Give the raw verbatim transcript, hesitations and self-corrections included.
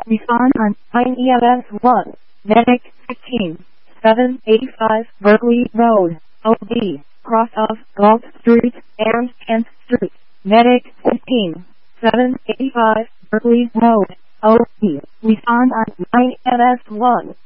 Respond on nine E M S one. Medic fifteen. seven eighty-five Berkeley Road, O B, cross of Galt Street and tenth Street. Medic fifteen. seven eighty-five Berkeley Road, O B. Respond on nine E M S one.